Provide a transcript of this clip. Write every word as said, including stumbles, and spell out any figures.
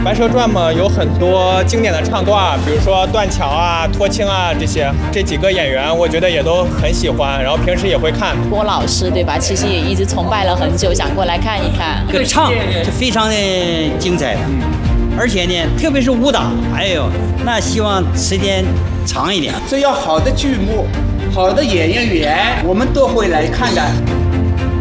《白蛇传》嘛，有很多经典的唱段，比如说断桥啊、托青啊这些，这几个演员我觉得也都很喜欢，然后平时也会看。 郭老师对吧？其实也一直崇拜了很久，想过来看一看。 这个唱是非常的精彩的，而且呢，特别是武打，哎呦，那希望时间长一点。 只要好的剧目、好的演员员，我们都会来看的。